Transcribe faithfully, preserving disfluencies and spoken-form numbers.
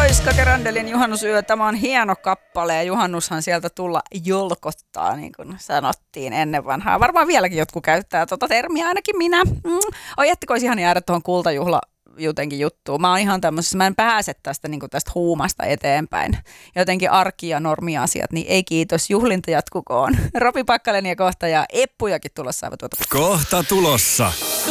Skate Randelin juhannusyö. Tämä on hieno kappale ja juhannushan sieltä tulla jolkottaa, niin kuin sanottiin ennen vanhaa. Varmaan vieläkin jotkut käyttää tuota termiä, ainakin minä. Mm. Oi, jättikö olisi ihan jäädä tuohon kultajuhla jotenkin juttuun. Mä oon ihan tämmöisessä, mä en pääse tästä, niin kuin tästä huumasta eteenpäin. Jotenkin arki- ja normiasiat, niin ei kiitos, juhlinta jatkukoon. Ropi Pakkalenia kohta ja Eppujakin tulossa. Kohta tulossa.